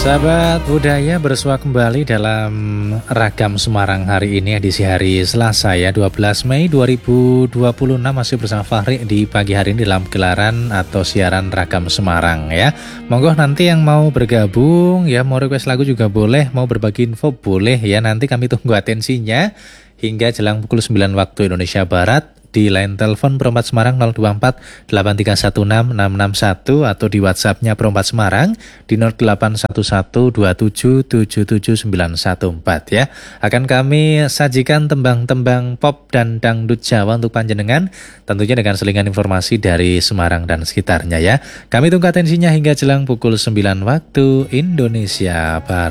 Sahabat budaya bersua kembali dalam Ragam Semarang hari ini edisi hari Selasa ya 12 Mei 2026 masih bersama Fahri di pagi hari ini dalam gelaran atau siaran Ragam Semarang ya. Monggo nanti yang mau bergabung ya, mau request lagu juga boleh, mau berbagi info boleh ya, nanti kami tunggu atensinya hingga jelang pukul 9 waktu Indonesia Barat. Di line telepon Perompat Semarang 024 8316 661 atau di WhatsApp-nya Perompat Semarang di 081127779114 ya. Akan kami sajikan tembang-tembang pop dan dangdut Jawa untuk panjenengan, tentunya dengan selingan informasi dari Semarang dan sekitarnya ya. Kami tunggu atensinya hingga jelang pukul 9 waktu Indonesia Barat.